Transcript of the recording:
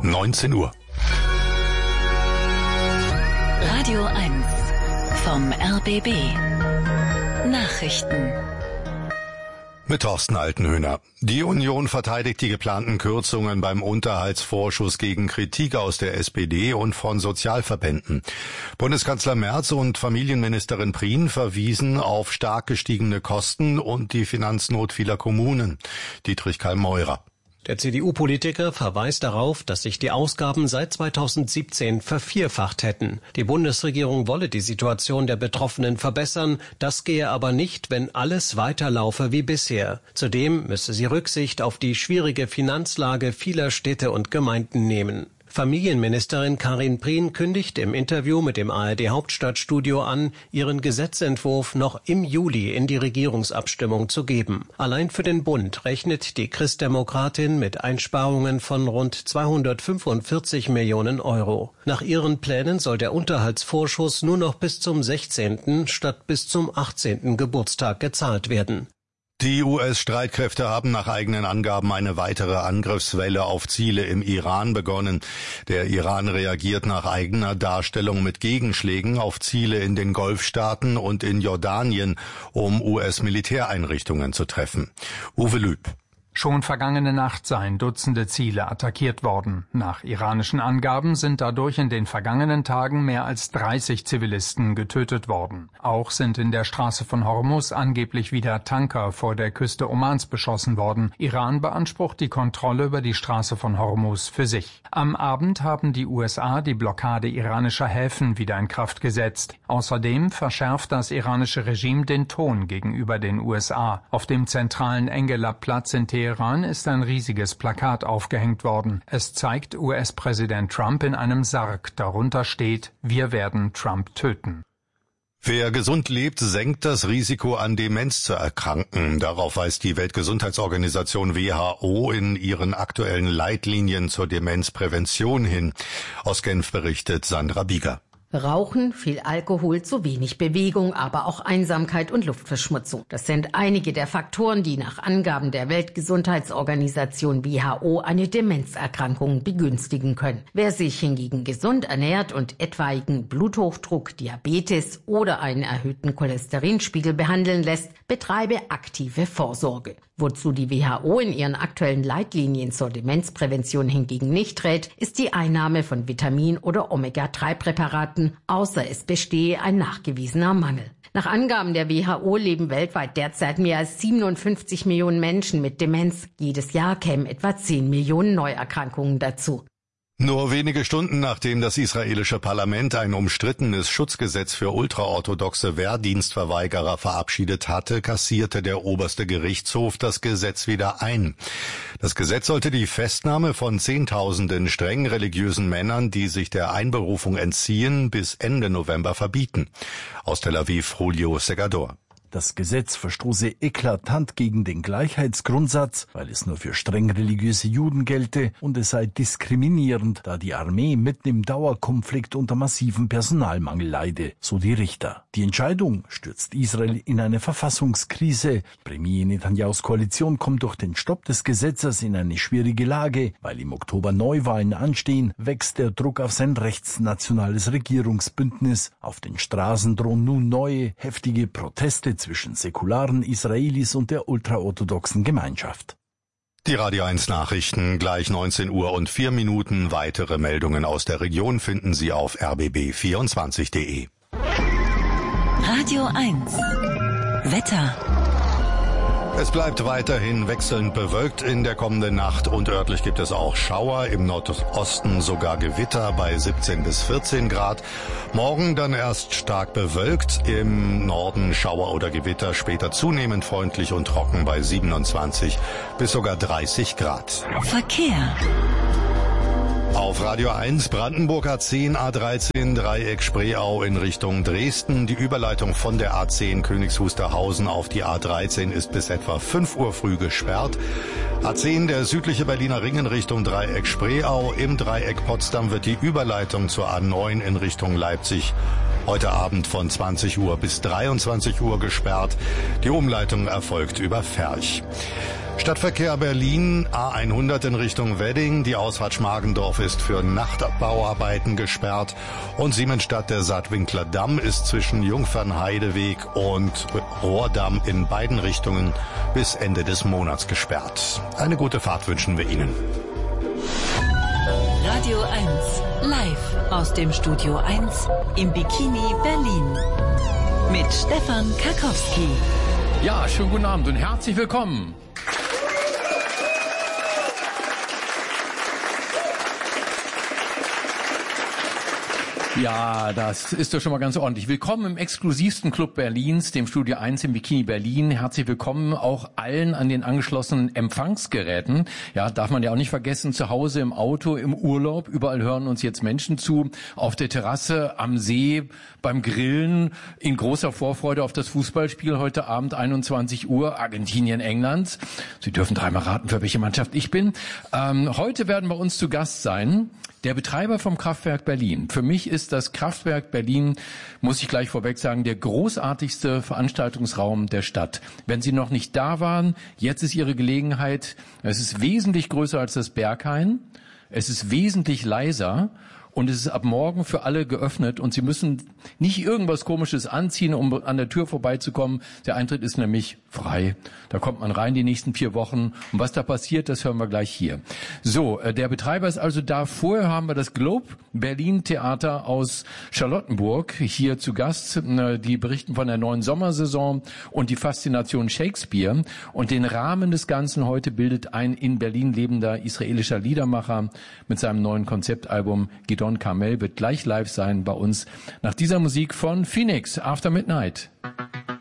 19 Uhr. Radio 1 vom RBB. Nachrichten. Mit Thorsten Altenhöhner. Die Union verteidigt die geplanten Kürzungen beim Unterhaltsvorschuss gegen Kritik aus der SPD und von Sozialverbänden. Bundeskanzler Merz und Familienministerin Prien verwiesen auf stark gestiegene Kosten und die Finanznot vieler Kommunen. Dietrich Kallmeurer. Der CDU-Politiker verweist darauf, dass sich die Ausgaben seit 2017 vervierfacht hätten. Die Bundesregierung wolle die Situation der Betroffenen verbessern. Das gehe aber nicht, wenn alles weiterlaufe wie bisher. Zudem müsse sie Rücksicht auf die schwierige Finanzlage vieler Städte und Gemeinden nehmen. Familienministerin Karin Prien kündigt im Interview mit dem ARD Hauptstadtstudio an, ihren Gesetzentwurf noch im Juli in die Regierungsabstimmung zu geben. Allein für den Bund rechnet die Christdemokratin mit Einsparungen von rund 245 Millionen Euro. Nach ihren Plänen soll der Unterhaltsvorschuss nur noch bis zum 16. statt bis zum 18. Geburtstag gezahlt werden. Die US-Streitkräfte haben nach eigenen Angaben eine weitere Angriffswelle auf Ziele im Iran begonnen. Der Iran reagiert nach eigener Darstellung mit Gegenschlägen auf Ziele in den Golfstaaten und in Jordanien, um US-Militäreinrichtungen zu treffen. Uwe Lüb. Schon vergangene Nacht seien Dutzende Ziele attackiert worden. Nach iranischen Angaben sind dadurch in den vergangenen Tagen mehr als 30 Zivilisten getötet worden. Auch sind in der Straße von Hormuz angeblich wieder Tanker vor der Küste Omans beschossen worden. Iran beansprucht die Kontrolle über die Straße von Hormuz für sich. Am Abend haben die USA die Blockade iranischer Häfen wieder in Kraft gesetzt. Außerdem verschärft das iranische Regime den Ton gegenüber den USA. Auf dem zentralen Engelab-Platz in Teheran ist ein riesiges Plakat aufgehängt worden. Es zeigt US-Präsident Trump in einem Sarg. Darunter steht: Wir werden Trump töten. Wer gesund lebt, senkt das Risiko, an Demenz zu erkranken. Darauf weist die Weltgesundheitsorganisation WHO in ihren aktuellen Leitlinien zur Demenzprävention hin. Aus Genf berichtet Sandra Bieger. Rauchen, viel Alkohol, zu wenig Bewegung, aber auch Einsamkeit und Luftverschmutzung. Das sind einige der Faktoren, die nach Angaben der Weltgesundheitsorganisation WHO eine Demenzerkrankung begünstigen können. Wer sich hingegen gesund ernährt und etwaigen Bluthochdruck, Diabetes oder einen erhöhten Cholesterinspiegel behandeln lässt, betreibe aktive Vorsorge. Wozu die WHO in ihren aktuellen Leitlinien zur Demenzprävention hingegen nicht rät, ist die Einnahme von Vitamin- oder Omega-3-Präparaten, außer es bestehe ein nachgewiesener Mangel. Nach Angaben der WHO leben weltweit derzeit mehr als 57 Millionen Menschen mit Demenz. Jedes Jahr kämen etwa 10 Millionen Neuerkrankungen dazu. Nur wenige Stunden nachdem das israelische Parlament ein umstrittenes Schutzgesetz für ultraorthodoxe Wehrdienstverweigerer verabschiedet hatte, kassierte der oberste Gerichtshof das Gesetz wieder ein. Das Gesetz sollte die Festnahme von Zehntausenden streng religiösen Männern, die sich der Einberufung entziehen, bis Ende November verbieten. Aus Tel Aviv, Julio Segador. Das Gesetz verstoße eklatant gegen den Gleichheitsgrundsatz, weil es nur für streng religiöse Juden gelte, und es sei diskriminierend, da die Armee mitten im Dauerkonflikt unter massivem Personalmangel leide, so die Richter. Die Entscheidung stürzt Israel in eine Verfassungskrise. Premier Netanyahus Koalition kommt durch den Stopp des Gesetzes in eine schwierige Lage. Weil im Oktober Neuwahlen anstehen, wächst der Druck auf sein rechtsnationales Regierungsbündnis. Auf den Straßen drohen nun neue, heftige Proteste zwischen säkularen Israelis und der ultraorthodoxen Gemeinschaft. Die Radio 1 Nachrichten, gleich 19 Uhr und 4 Minuten. Weitere Meldungen aus der Region finden Sie auf rbb24.de. Radio 1 Wetter. Es bleibt weiterhin wechselnd bewölkt in der kommenden Nacht und örtlich gibt es auch Schauer, im Nordosten sogar Gewitter bei 17 bis 14 Grad. Morgen dann erst stark bewölkt, im Norden Schauer oder Gewitter, später zunehmend freundlich und trocken bei 27 bis sogar 30 Grad. Verkehr. Auf Radio 1 Brandenburg A10, A13, Dreieck Spreeau in Richtung Dresden. Die Überleitung von der A10 Königs Wusterhausen auf die A13 ist bis etwa 5 Uhr früh gesperrt. A10 der südliche Berliner Ring in Richtung Dreieck Spreeau. Im Dreieck Potsdam wird die Überleitung zur A9 in Richtung Leipzig heute Abend von 20 Uhr bis 23 Uhr gesperrt. Die Umleitung erfolgt über Ferch. Stadtverkehr Berlin, A100 in Richtung Wedding. Die Ausfahrt Schmargendorf ist für Nachtbauarbeiten gesperrt. Und Siemensstadt, der Saatwinkler Damm, ist zwischen Jungfernheideweg und Rohrdamm in beiden Richtungen bis Ende des Monats gesperrt. Eine gute Fahrt wünschen wir Ihnen. Radio 1, live aus dem Studio 1 im Bikini Berlin. Mit Stefan Karkowski. Ja, schönen guten Abend und herzlich willkommen. Ja, das ist doch schon mal ganz ordentlich. Willkommen im exklusivsten Club Berlins, dem Studio 1 im Bikini Berlin. Herzlich willkommen auch allen an den angeschlossenen Empfangsgeräten. Ja, darf man ja auch nicht vergessen, zu Hause, im Auto, im Urlaub. Überall hören uns jetzt Menschen zu. Auf der Terrasse, am See, beim Grillen, in großer Vorfreude auf das Fußballspiel heute Abend 21 Uhr, Argentinien, England. Sie dürfen dreimal raten, für welche Mannschaft ich bin. Heute werden bei uns zu Gast sein der Betreiber vom Kraftwerk Berlin. Für mich ist das Kraftwerk Berlin, muss ich gleich vorweg sagen, der großartigste Veranstaltungsraum der Stadt. Wenn Sie noch nicht da waren, jetzt ist Ihre Gelegenheit. Es ist wesentlich größer als das Berghain. Es ist wesentlich leiser. Und es ist ab morgen für alle geöffnet und Sie müssen nicht irgendwas Komisches anziehen, um an der Tür vorbeizukommen. Der Eintritt ist nämlich frei. Da kommt man rein die nächsten 4 Wochen. Und was da passiert, das hören wir gleich hier. So, der Betreiber ist also da. Vorher haben wir das Globe Berlin Theater aus Charlottenburg hier zu Gast. Die berichten von der neuen Sommersaison und die Faszination Shakespeare. Und den Rahmen des Ganzen heute bildet ein in Berlin lebender israelischer Liedermacher mit seinem neuen Konzeptalbum. Gidon Carmel wird gleich live sein bei uns nach dieser Musik von Phoenix, After Midnight.